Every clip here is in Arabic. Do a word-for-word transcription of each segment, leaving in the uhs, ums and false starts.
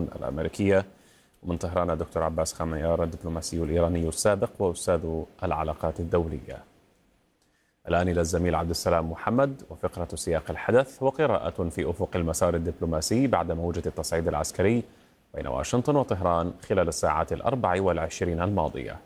الشؤون الأمريكية. ومن طهران دكتور عباس خميار الدبلوماسي الإيراني السابق وأستاذ العلاقات الدولية. الآن إلى الزميل عبد السلام محمد وفقرة سياق الحدث وقراءة في أفق المسار الدبلوماسي بعد موجة التصعيد العسكري بين واشنطن وطهران خلال الساعات الأربع والعشرين الماضية.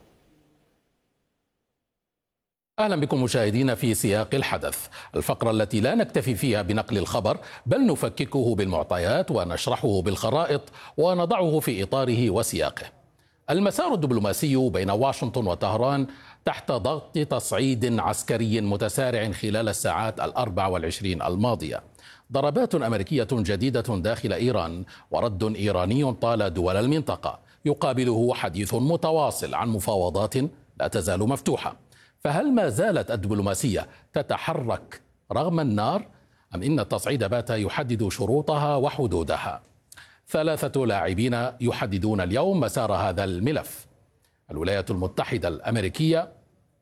أهلا بكم مشاهدينا في سياق الحدث، الفقرة التي لا نكتفي فيها بنقل الخبر بل نفككه بالمعطيات ونشرحه بالخرائط ونضعه في إطاره وسياقه. المسار الدبلوماسي بين واشنطن وطهران تحت ضغط تصعيد عسكري متسارع خلال الساعات الأربع والعشرين الماضية. ضربات أمريكية جديدة داخل إيران ورد إيراني طال دول المنطقة، يقابله حديث متواصل عن مفاوضات لا تزال مفتوحة. فهل ما زالت الدبلوماسية تتحرك رغم النار أم إن التصعيد بات يحدد شروطها وحدودها؟ ثلاثة لاعبين يحددون اليوم مسار هذا الملف: الولايات المتحدة الأمريكية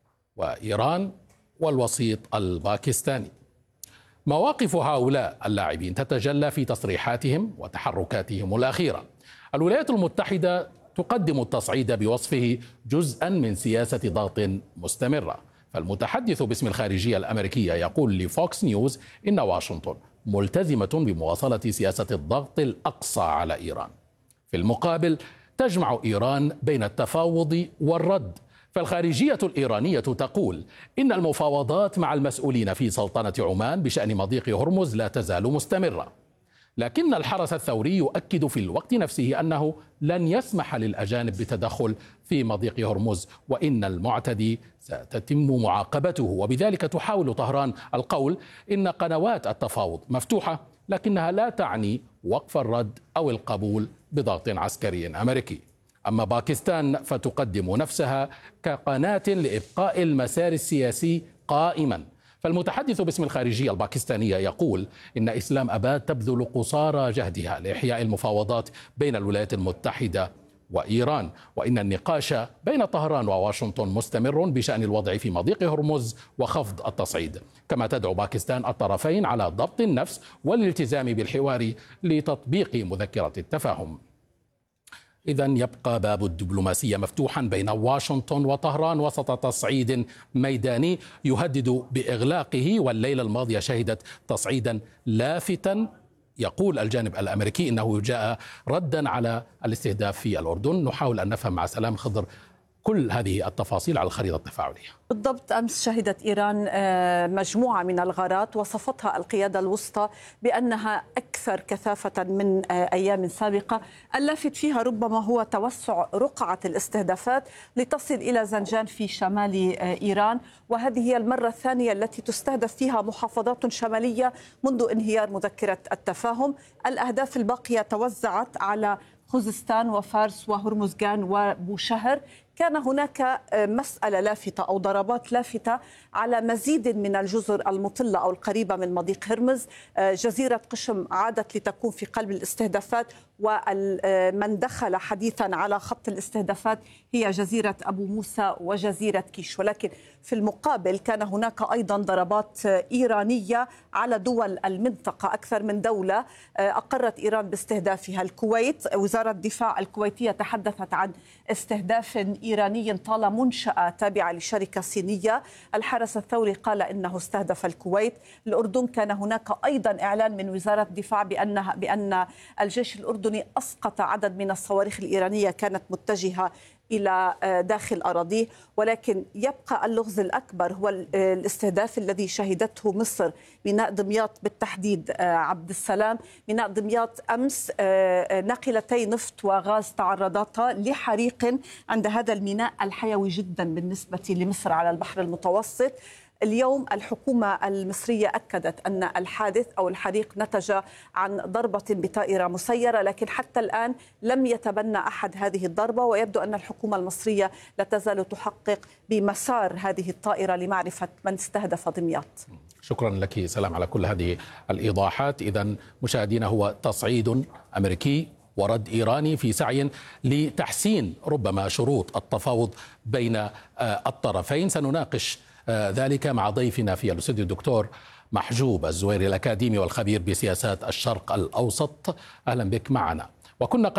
وإيران والوسيط الباكستاني. مواقف هؤلاء اللاعبين تتجلى في تصريحاتهم وتحركاتهم الأخيرة. الولايات المتحدة تقدم التصعيد بوصفه جزءا من سياسة ضغط مستمرة، فالمتحدث باسم الخارجية الأمريكية يقول لفوكس نيوز إن واشنطن ملتزمة بمواصلة سياسة الضغط الأقصى على إيران. في المقابل تجمع إيران بين التفاوض والرد، فالخارجية الإيرانية تقول إن المفاوضات مع المسؤولين في سلطنة عمان بشأن مضيق هرمز لا تزال مستمرة، لكن الحرس الثوري يؤكد في الوقت نفسه أنه لن يسمح للأجانب بالتدخل في مضيق هرمز، وإن المعتدي ستتم معاقبته. وبذلك تحاول طهران القول إن قنوات التفاوض مفتوحة، لكنها لا تعني وقف الرد أو القبول بضغط عسكري أمريكي. أما باكستان فتقدم نفسها كقناة لإبقاء المسار السياسي قائما. فالمتحدث باسم الخارجية الباكستانية يقول إن إسلام أباد تبذل قصارى جهدها لإحياء المفاوضات بين الولايات المتحدة وإيران، وإن النقاش بين طهران وواشنطن مستمر بشأن الوضع في مضيق هرمز وخفض التصعيد، كما تدعو باكستان الطرفين على ضبط النفس والالتزام بالحوار لتطبيق مذكرة التفاهم. إذن يبقى باب الدبلوماسية مفتوحا بين واشنطن وطهران وسط تصعيد ميداني يهدد بإغلاقه، والليلة الماضية شهدت تصعيدا لافتا يقول الجانب الأمريكي إنه جاء ردا على الاستهداف في الأردن. نحاول أن نفهم مع سلام خضر كل هذه التفاصيل على الخريطة التفاعلية. بالضبط، أمس شهدت إيران مجموعة من الغارات وصفتها القيادة الوسطى بأنها أكثر كثافة من أيام سابقة، اللافت فيها ربما هو توسع رقعة الاستهدافات لتصل إلى زنجان في شمال إيران، وهذه هي المرة الثانية التي تستهدف فيها محافظات شمالية منذ انهيار مذكرة التفاهم. الأهداف الباقية توزعت على خوزستان وفارس وهرمزغان وبوشهر. كان هناك مسألة لافتة أو ضربات لافتة على مزيد من الجزر المطلة أو القريبة من مضيق هرمز. جزيرة قشم عادت لتكون في قلب الاستهدافات، ومن دخل حديثا على خط الاستهدافات هي جزيرة أبو موسى وجزيرة كيش. ولكن في المقابل كان هناك أيضا ضربات إيرانية على دول المنطقة. أكثر من دولة أقرت إيران باستهدافها. الكويت، وزارة الدفاع الكويتية تحدثت عن استهداف إيراني طال منشأة تابعة لشركة صينية. الحرس الثوري قال إنه استهدف الكويت. الأردن كان هناك أيضا إعلان من وزارة الدفاع بأنها بأن الجيش الأردني أسقط عدد من الصواريخ الإيرانية كانت متجهة إلى داخل أراضيه. ولكن يبقى اللغز الأكبر هو الاستهداف الذي شهدته مصر، ميناء دمياط بالتحديد. عبد السلام، ميناء دمياط أمس ناقلتي نفط وغاز تعرضتا لحريق عند هذا الميناء الحيوي جدا بالنسبة لمصر على البحر المتوسط. اليوم الحكومة المصرية أكدت أن الحادث أو الحريق نتج عن ضربة بطائرة مسيرة، لكن حتى الآن لم يتبنى أحد هذه الضربة، ويبدو أن الحكومة المصرية لا تزال تحقق بمسار هذه الطائرة لمعرفة من استهدف دمياط. شكرا لك سلام على كل هذه الإيضاحات. إذن مشاهدينا، هو تصعيد أمريكي ورد إيراني في سعي لتحسين ربما شروط التفاوض بين الطرفين. سنناقش ذلك مع ضيفنا في الاستوديو الدكتور محجوب الزويري الأكاديمي والخبير بسياسات الشرق الأوسط. أهلا بك معنا. وكنا